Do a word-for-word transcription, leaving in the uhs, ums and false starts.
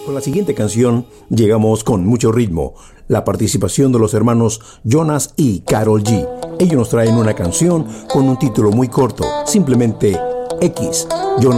Con la siguiente canción llegamos con mucho ritmo, la participación de los hermanos Jonas y Karol G. Ellos nos traen una canción con un título muy corto, simplemente X. Jonas